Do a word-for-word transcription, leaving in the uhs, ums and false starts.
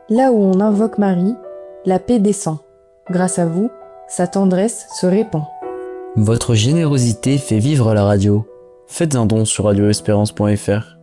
Là où on invoque Marie, la paix descend. Grâce à vous, sa tendresse se répand. Votre générosité fait vivre la radio. Faites un don sur radio espérance point f r.